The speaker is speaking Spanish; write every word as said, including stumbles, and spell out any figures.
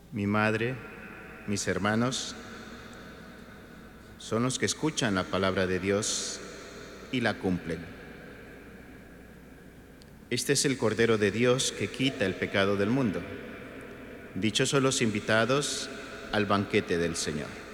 Mi madre, mis hermanos, son los que escuchan la palabra de Dios y la cumplen. Este es el Cordero de Dios que quita el pecado del mundo. Dichosos los invitados al banquete del Señor.